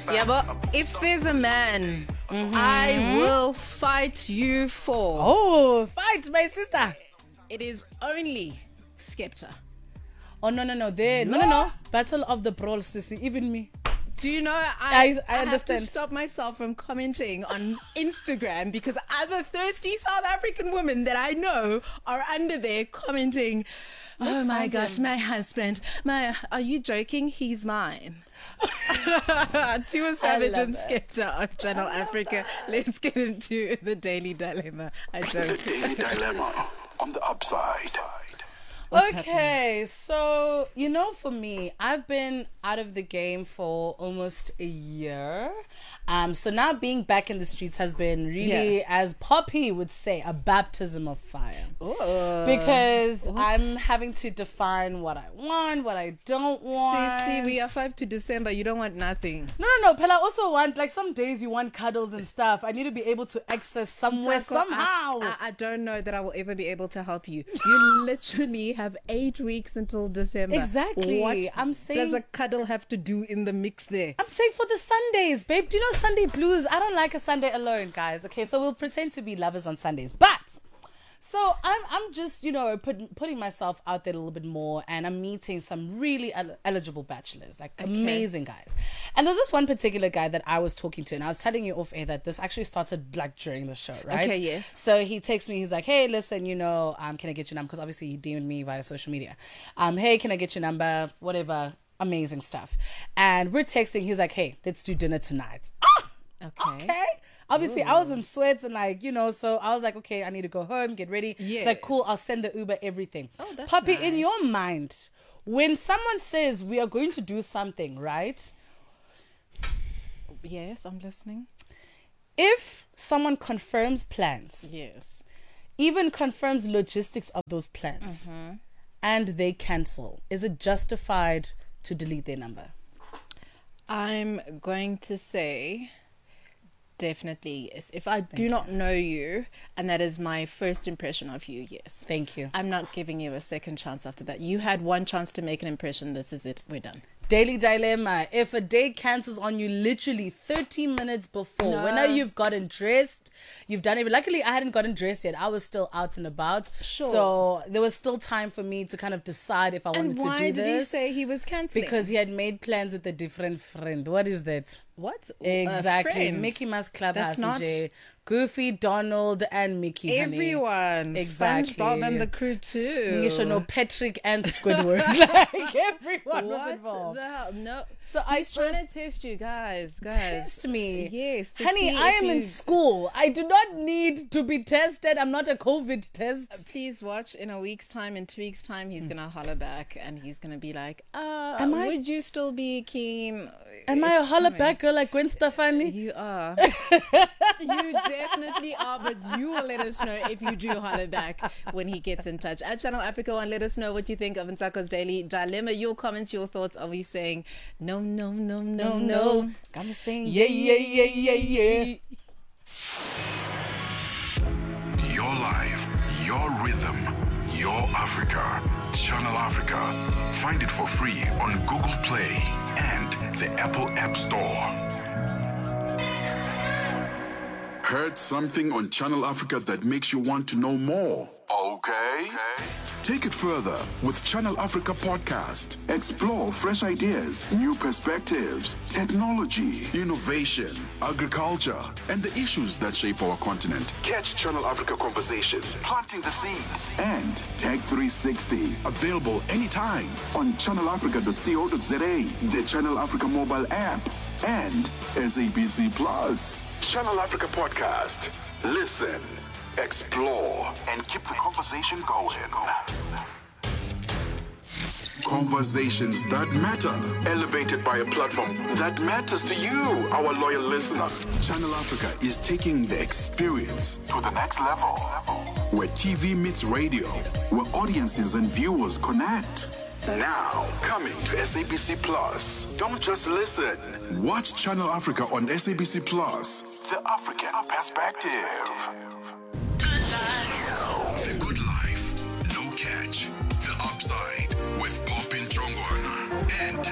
Yeah, but if there's a man I will fight you for, Oh, fight, my sister. it is only Skepta. Oh, no. Battle of the Brawl, sissy. Even me. Do you know, I have to understand. stop myself from commenting on Instagram because other thirsty South African women that I know are under there commenting, oh my gosh, my husband, are you joking? He's mine. Tiwa Savage and Skepta on Channel Africa. Let's get into the Daily Dilemma. The Daily Dilemma on the upside. Okay, so, for me, I've been out of the game for almost a year. So now being back in the streets has been really, as Poppy would say, a baptism of fire. Ooh. Because I'm having to define what I want, what I don't want. See, we are 5 to December. You don't want nothing. No. But I also want, some days you want cuddles and stuff. I need to be able to access somewhere, somehow. I don't know that I will ever be able to help you. You literally have 8 weeks until December. Exactly. What I'm saying, does a cuddle have to do in the mix there? I'm saying for the Sundays, babe. Do you know Sunday blues? I don't like a Sunday alone, guys. Okay, so we'll pretend to be lovers on Sundays. But, so I'm just, putting myself out there a little bit more, and I'm meeting some really eligible bachelors, amazing guys. And there's this one particular guy that I was talking to, and I was telling you off air that this actually started during the show, right? Okay, yes. So he texts me, he's like, hey, listen, can I get your number? Because obviously he DM'd me via social media. Hey, can I get your number? Whatever. Amazing stuff. And we're texting, he's like, hey, let's do dinner tonight. Okay. Obviously, I was in sweats and so I was like, okay, I need to go home, get ready. Yes. It's like, cool, I'll send the Uber, everything. Oh, that's Poppy, nice. in your mind, when someone says we are going to do something, right? Yes, I'm listening. If someone confirms plans, Yes. even confirms logistics of those plans, and they cancel, is it justified to delete their number? I'm going to say definitely yes. If I do not know you and that is my first impression of you, yes. Thank you. I'm not giving you a second chance after that. You had one chance to make an impression. This is it. We're done. Daily Dilemma. If a date cancels on you literally 30 minutes before, No. when now you've gotten dressed, you've done it. Luckily, I hadn't gotten dressed yet. I was still out and about. Sure. So there was still time for me to kind of decide if I wanted And to why do did he this. say he was cancelling? Because he had made plans with a different friend. What is that? What? Exactly. A friend. Mickey Mouse Clubhouse. That's not- Nje. Goofy, Donald, and Mickey. Honey. Everyone. Exactly. SpongeBob and the crew too. Ngisho no Patrick and Squidward. Like everyone was What involved. the hell? No. So He's trying to test you guys. Test me. Yes. to Honey, see I if am in you- school. I do not need to be tested. I'm not a COVID test. Please watch in a week's time, in 2 weeks' time, he's gonna holler back and he's gonna be like, Am I- would you still be keen? Am I a It's holler coming." back girl like Gwen Stefani? You are. You definitely are, but you will let us know if you do holler back when he gets in touch. At Channel Africa One, let us know what you think of Nsako's Daily Dilemma. Your comments, your thoughts. Are we saying no? I'm saying Yeah. Your life, your rhythm, your Africa. Channel Africa. Find it for free on Google Play and the Apple App Store. Heard something on Channel Africa that makes you want to know more? Okay. Take it further with Channel Africa Podcast. Explore fresh ideas, new perspectives, technology, innovation, agriculture, and the issues that shape our continent. Catch Channel Africa Conversation, Planting the Seeds, and Tech 360. Available anytime on channelafrica.co.za, the Channel Africa mobile app, and SABC Plus. Channel Africa Podcast. Listen, explore, and keep the conversation going. Conversations that matter, elevated by a platform that matters to you, our loyal listener. Channel Africa is taking the experience to the next level, where TV meets radio, where audiences and viewers connect. Now, coming to SABC Plus. Don't just listen. Watch Channel Africa on SABC Plus. The African Perspective.